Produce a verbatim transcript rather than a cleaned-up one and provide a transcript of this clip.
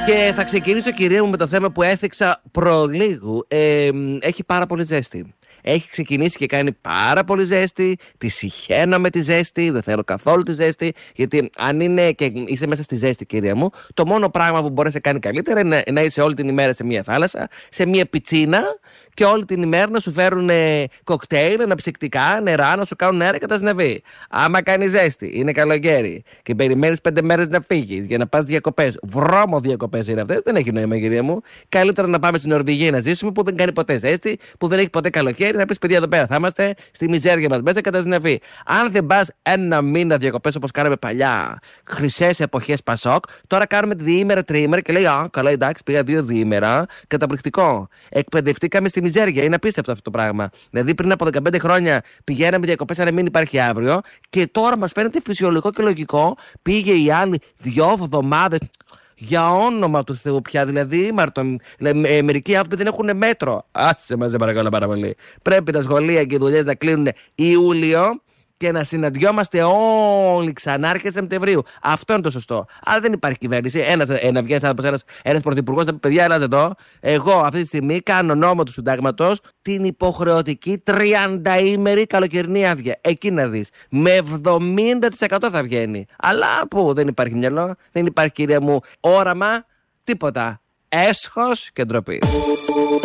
Και θα ξεκινήσω, κυρία μου, με το θέμα που έθιξα προλίγου. Ε, έχει πάρα πολύ ζέστη. Έχει ξεκινήσει και κάνει πάρα πολύ ζέστη. Τη συχαίνω με τη ζέστη. Δεν θέλω καθόλου τη ζέστη. Γιατί αν είναι και είσαι μέσα στη ζέστη, κυρία μου, το μόνο πράγμα που μπορεί να κάνει καλύτερα είναι να είσαι όλη την ημέρα σε μια θάλασσα, σε μια πιτσίνα και όλη την ημέρα να σου φέρουν κοκτέιλ, αναψυκτικά, νερά, να σου κάνουν αέρα και τα σνεβή. Άμα κάνει ζέστη, είναι καλοκαίρι και περιμένει πέντε μέρες να φύγει για να πας διακοπές. Βρώμο διακοπές είναι αυτές. Δεν έχει νόημα, κυρία μου. Καλύτερα να πάμε στην Νορβηγία να ζήσουμε που δεν κάνει ποτέ ζέστη, που δεν έχει ποτέ καλοκαίρι. Να πει παιδιά εδώ πέρα θα είμαστε στη μιζέρια μας μέσα κατά σνεβή. Αν δεν πας ένα μήνα διακοπές όπως κάναμε παλιά, χρυσές εποχές Πασόκ, τώρα κάνουμε διήμερα, τριήμερα και λέει α, καλά εντάξει, πήγα δύο διήμερα. Καταπληκτικό. Εκπαιδευτήκαμε στη μιζέρια. Είναι απίστευτο αυτό το πράγμα. Δηλαδή πριν από δεκαπέντε χρόνια πηγαίναμε διακοπές σαν να μην υπάρχει αύριο και τώρα μας φαίνεται φυσιολογικό και λογικό. Πήγε η άλλη δύο εβδομάδες. Για όνομα του Θεού πια, δηλαδή, Μαρτω, ε, μερικοί άνθρωποι δεν έχουν μέτρο. Άσε μας, σε παρακαλώ πάρα πολύ. Πρέπει τα σχολεία και οι δουλειές να κλείνουν Ιούλιο και να συναντιόμαστε όλοι ξανά αρχές Σεπτεμβρίου. Αυτό είναι το σωστό. Αλλά δεν υπάρχει κυβέρνηση. Ένας, ένα βγαίνει άνθρωπος, ένας, ένας πρωθυπουργός, θα πει: παιδιά, ελάτε εδώ. Εγώ αυτή τη στιγμή κάνω νόμο του συντάγματος την υποχρεωτική τριανταήμερη καλοκαιρινή άδεια. Εκεί να δεις. Με εβδομήντα τοις εκατό θα βγαίνει. Αλλά πού δεν υπάρχει μυαλό, δεν υπάρχει, κυρία μου, όραμα, τίποτα. Έσχος και ντροπή.